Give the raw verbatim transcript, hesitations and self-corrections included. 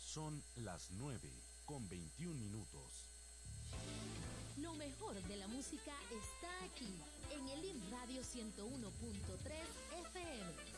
Son las nueve con veintiún minutos. Lo mejor de la música está aquí, en el I M Radio ciento uno punto tres F M.